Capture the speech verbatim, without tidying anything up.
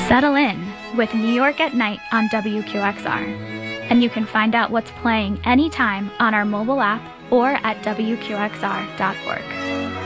Settle in with New York at Night on W Q X R. And you can find out what's playing anytime on our mobile app or at W Q X R dot org.